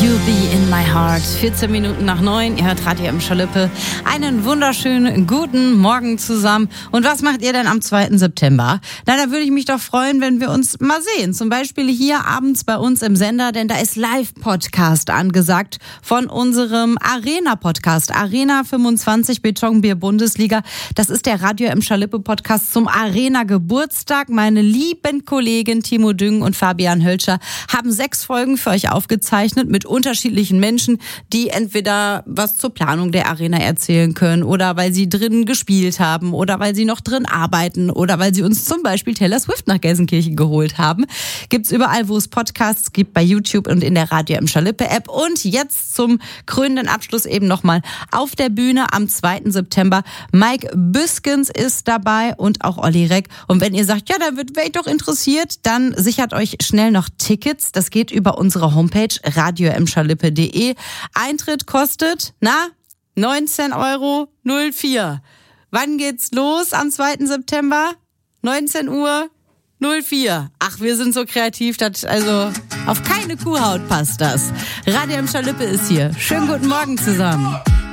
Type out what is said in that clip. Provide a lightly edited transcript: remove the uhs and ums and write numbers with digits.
You'll Be in My Heart. 14 Minuten nach 9. Ihr hört Radio Emscher Lippe. Einen wunderschönen guten Morgen zusammen. Und was macht ihr denn am 2. September? Na, da würde ich mich doch freuen, wenn wir uns mal sehen. Zum Beispiel hier abends bei uns im Sender, denn da ist Live-Podcast angesagt von unserem Arena-Podcast. Arena 25 Betonbier Bundesliga. Das ist der Radio Emscher Lippe Podcast zum Arena-Geburtstag. Meine lieben Kollegen Timo Düngen und Fabian Hölscher haben 6 Folgen für euch aufgezeichnet mit unterschiedlichen Menschen, die entweder was zur Planung der Arena erzählen können oder weil sie drin gespielt haben oder weil sie noch drin arbeiten oder weil sie uns zum Beispiel Taylor Swift nach Gelsenkirchen geholt haben. Gibt's überall, wo es Podcasts gibt, bei YouTube und in der Radio Emscher Lippe App. Und jetzt zum krönenden Abschluss eben nochmal auf der Bühne am 2. September. Mike Büskens ist dabei und auch Olli Reck. Und wenn ihr sagt, ja, da wäre ich doch interessiert, dann sichert euch schnell noch Tickets. Das geht über unsere Homepage radioemscherlippe.de. Eintritt kostet, 19,04 €. Wann geht's los am 2. September? 19:04 Uhr. Ach, wir sind so kreativ, also auf keine Kuhhaut passt das. Radio Emscher Lippe ist hier. Schönen guten Morgen zusammen.